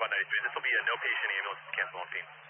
193. This will be a no patient ambulance cancel on scene.